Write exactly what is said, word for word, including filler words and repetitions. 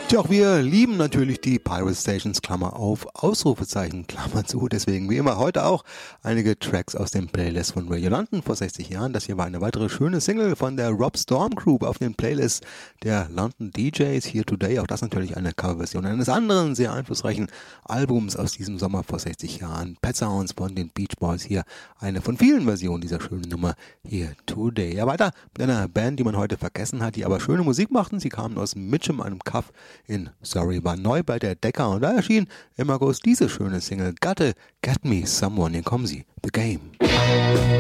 Tja, auch wir lieben natürlich die Pirate Stations, Klammer auf, Ausrufezeichen, Klammer zu. Deswegen wie immer heute auch einige Tracks aus dem Playlist von Radio London vor sechzig Jahren. Das hier war eine weitere schöne Single von der Rob Storm Group auf den Playlist der London D Js Here Today. Auch das natürlich eine Coverversion eines anderen sehr einflussreichen Albums aus diesem Sommer vor sechzig Jahren. Pet Sounds von den Beach Boys. Hier eine von vielen Versionen dieser schönen Nummer Here Today. Ja, weiter mit einer Band, die man heute vergessen hat, die aber schöne Musik machten. Sie kamen aus Mitcham, einem Kaff in Surrey, war neu bei der Decca und da erschien im August diese schöne Single Gotta Get Me Someone. Hier kommen sie, The Game.